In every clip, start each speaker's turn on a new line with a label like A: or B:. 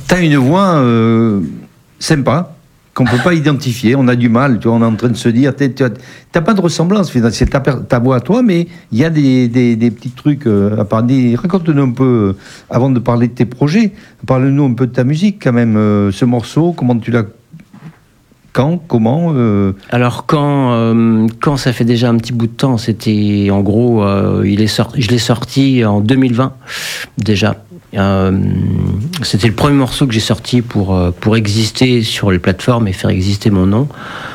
A: T'as une voix sympa, qu'on ne peut pas identifier, on a du mal, tu vois, on est en train de se dire, t'as pas de ressemblance, c'est ta voix à toi, mais il y a des petits trucs à parler. Raconte-nous un peu, avant de parler de tes projets, parle-nous un peu de ta musique quand même, ce morceau, comment tu l'as... Comment
B: Alors quand ça fait déjà un petit bout de temps, c'était en gros, je l'ai sorti en 2020 déjà. C'était le premier morceau que j'ai sorti pour exister sur les plateformes et faire exister mon nom.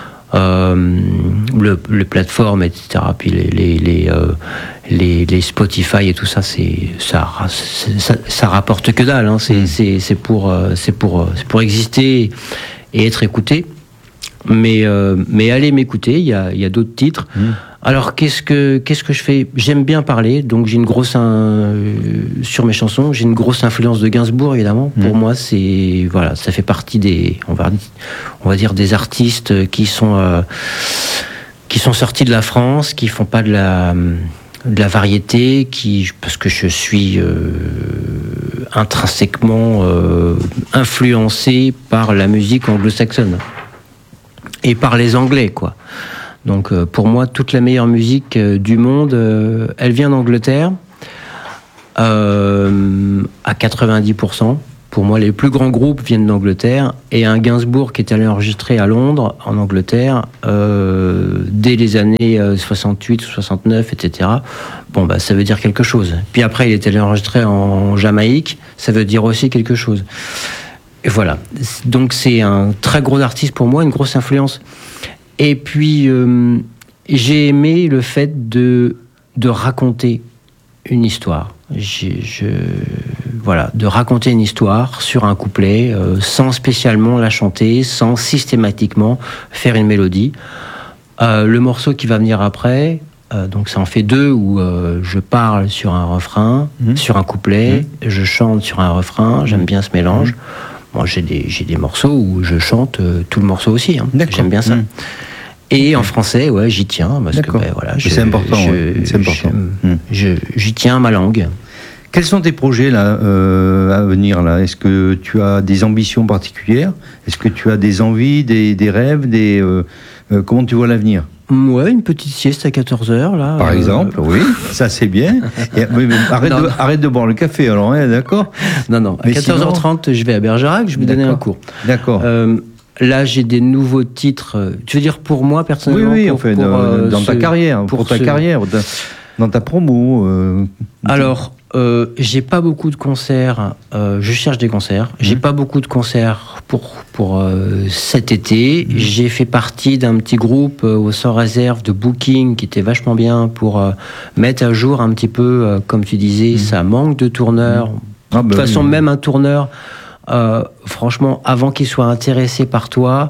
B: Les plateformes, etc. Puis les Spotify et tout ça, ça rapporte que dalle. Hein. C'est pour exister et être écouté. Mais allez m'écouter, il y a d'autres titres. Alors qu'est-ce que je fais ? J'aime bien parler, donc j'ai une grosse sur mes chansons, j'ai une grosse influence de Gainsbourg évidemment. Pour moi, ça fait partie des, on va dire des artistes qui sont sortis de la France, qui font pas de la variété, parce que je suis intrinsèquement influencé par la musique anglo-saxonne et par les Anglais, quoi. Donc pour moi, toute la meilleure musique du monde, elle vient d'Angleterre, à 90%. Pour moi, les plus grands groupes viennent d'Angleterre, et un Gainsbourg qui est allé enregistrer à Londres, en Angleterre, dès les années 68 ou 69, etc. Bon, bah, ça veut dire quelque chose. Puis après, il est allé enregistrer en Jamaïque, ça veut dire aussi quelque chose. Et voilà. Donc c'est un très gros artiste pour moi, une grosse influence. Et puis, j'ai aimé le fait de raconter une histoire. Voilà, de raconter une histoire sur un couplet, sans spécialement la chanter, sans systématiquement faire une mélodie. Le morceau qui va venir après, donc ça en fait deux, où je parle sur un refrain, sur un couplet, je chante sur un refrain, j'aime bien ce mélange. Bon, j'ai des morceaux où je chante tout le morceau aussi, hein. J'aime bien ça. Et en français, ouais, j'y tiens, parce que voilà,
A: c'est important. C'est important.
B: J'y tiens ma langue.
A: Quels sont tes projets là, à venir là ? Est-ce que tu as des ambitions particulières ? Est-ce que tu as des envies, des rêves, comment tu vois l'avenir ?
B: Ouais, une petite sieste à 14h, là.
A: Par exemple, oui, ça c'est bien. Mais arrête de boire le café, alors, hein, d'accord ?
B: Non, à 14h30, je vais à Bergerac, je vais donner un cours.
A: D'accord.
B: Là, j'ai des nouveaux titres. Tu veux dire pour moi, personnellement ?
A: Oui, dans ta carrière, pour ta carrière, dans ta promo.
B: Alors, j'ai pas beaucoup de concerts. Je cherche des concerts. J'ai pas beaucoup de concerts pour cet été. J'ai fait partie d'un petit groupe au Sans Réserve de booking qui était vachement bien pour mettre à jour un petit peu, comme tu disais, ça manque de tourneurs. De toute façon, même un tourneur, franchement, avant qu'il soit intéressé par toi,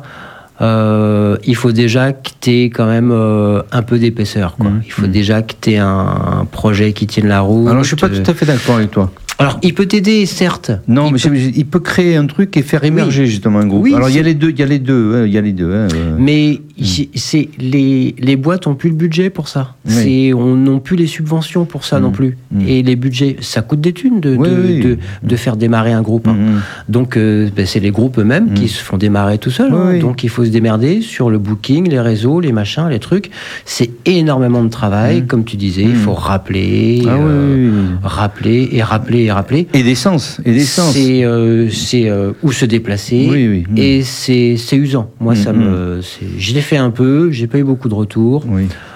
B: il faut déjà que tu aies quand même un peu d'épaisseur, quoi. Il faut déjà que tu aies un projet qui tienne la route.
A: Alors, je suis pas tout à fait d'accord avec toi.
B: Alors, il peut t'aider, certes.
A: Non, il peut créer un truc et faire émerger justement un groupe. Oui, alors, il y a les deux.
B: Mais c'est les boîtes n'ont plus le budget pour ça. On n'a plus les subventions pour ça non plus. Et les budgets, ça coûte des thunes de faire démarrer un groupe. Donc, c'est les groupes eux-mêmes qui se font démarrer tout seuls. Donc, il faut se démerder sur le booking, les réseaux, les machins, les trucs. C'est énormément de travail, comme tu disais. Il faut rappeler, rappeler et rappeler. Et
A: d'essence.
B: C'est où se déplacer. Et c'est usant. Moi, je l'ai fait un peu, j'ai pas eu beaucoup de retours.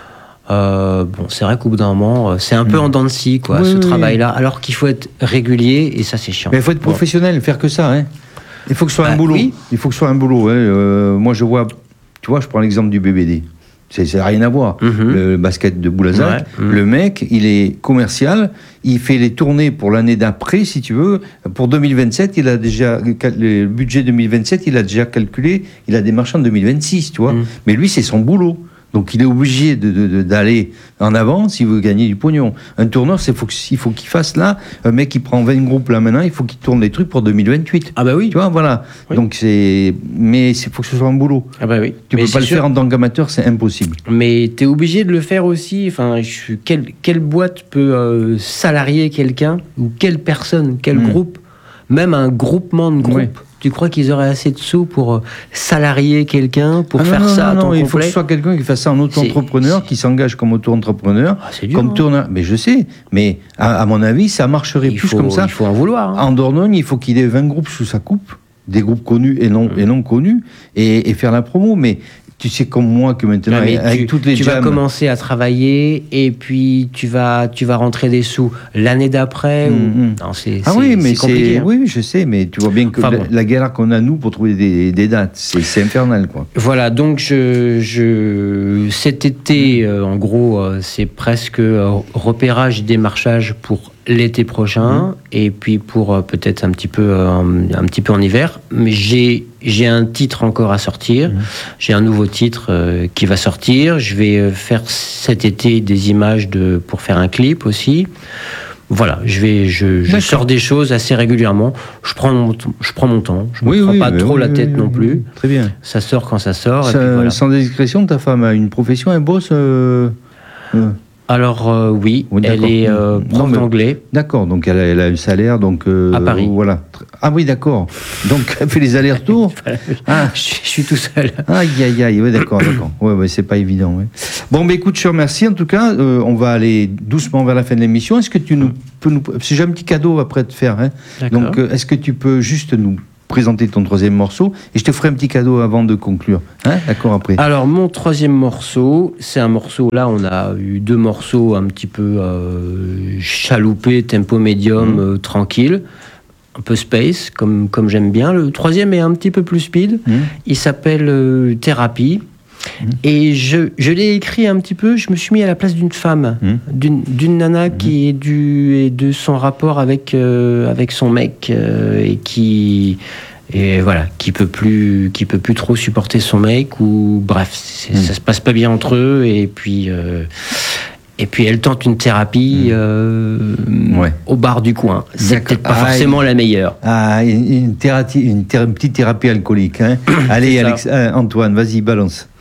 B: C'est vrai qu'au bout d'un moment, c'est un peu en dents de scie, quoi, ce travail-là, alors qu'il faut être régulier, et ça, c'est chiant.
A: Mais il faut être professionnel, faire que ça, hein. Il faut que ce soit un boulot. Il faut que ce soit un boulot. Moi, je vois, tu vois, je prends l'exemple du BBD. Ça n'a rien à voir. Le basket de Boulazac, le mec, il est commercial, il fait les tournées pour l'année d'après, si tu veux. Pour 2027, il a déjà le budget 2027, il a déjà calculé, il a des marchands en 2026, tu vois. Mais lui, c'est son boulot. Donc il est obligé d'aller en avant s'il veut gagner du pognon. Un tourneur, il faut qu'il fasse là, un mec qui prend 20 groupes là maintenant, il faut qu'il tourne les trucs pour 2028.
B: Ah bah oui.
A: Tu vois, voilà. Oui. Donc mais il faut que ce soit un boulot.
B: Ah bah oui.
A: Tu peux pas le faire en tant qu'amateur, c'est impossible.
B: Mais tu es obligé de le faire aussi. Enfin, quelle boîte peut salarier quelqu'un, ou quelle personne, quel groupe même un groupement de groupes. Oui. Tu crois qu'ils auraient assez de sous pour salarier quelqu'un pour faire ça à temps complet ?
A: Il faut que ce soit quelqu'un qui fasse ça en auto-entrepreneur, qui s'engage comme auto-entrepreneur,
B: c'est dur,
A: comme tourneur. Mais je sais, mais à mon avis, ça marcherait plus comme ça.
B: Il faut en vouloir.
A: En Dordogne, il faut qu'il ait 20 groupes sous sa coupe, des groupes connus et non connus, et faire la promo. Mais tu sais comme moi que maintenant, avec toutes les
B: tu vas commencer à travailler et puis tu vas rentrer des sous l'année d'après. Non, c'est compliqué.
A: Oui, je sais, mais tu vois bien que la galère qu'on a, nous, pour trouver des dates, c'est infernal, quoi.
B: Voilà, donc cet été, en gros, c'est presque repérage, démarchage pour l'été prochain, et puis pour peut-être un petit peu en hiver. Mais j'ai un titre encore à sortir. J'ai un nouveau titre qui va sortir. Je vais faire cet été des images pour faire un clip aussi. Voilà, je sors des choses assez régulièrement. Je prends mon temps. Je ne prends pas trop la tête non plus.
A: Très bien.
B: Ça sort quand ça sort. Et puis voilà.
A: Sans indiscrétion, ta femme a une profession, elle bosse
B: Alors oui, elle est prof d'anglais.
A: D'accord, donc elle a un salaire donc
B: à Paris.
A: Voilà. Ah oui, d'accord. Donc elle fait les allers-retours.
B: Je suis tout seul.
A: Aïe. Ouais, d'accord. Ouais, c'est pas évident. Ouais. Bon, mais écoute, je te remercie. En tout cas, on va aller doucement vers la fin de l'émission. Est-ce que tu peux nous, parce que j'ai un petit cadeau après te faire. Hein. Donc, est-ce que tu peux juste nous présenter ton troisième morceau, et je te ferai un petit cadeau avant de conclure. D'accord, après.
B: Alors, mon troisième morceau, c'est un morceau, là, on a eu 2 morceaux un petit peu chaloupés, tempo médium, tranquille, un peu space, comme j'aime bien. Le troisième est un petit peu plus speed. Il s'appelle Thérapie. Et je l'ai écrit un petit peu, je me suis mis à la place d'une femme, d'une nana qui est de son rapport avec son mec et qui peut plus trop supporter son mec, ou bref, ça se passe pas bien entre eux, et puis elle tente une thérapie au bar du coin. C'est peut-être pas forcément la meilleure.
A: Une petite thérapie alcoolique. Hein. Allez, Antoine, vas-y, balance.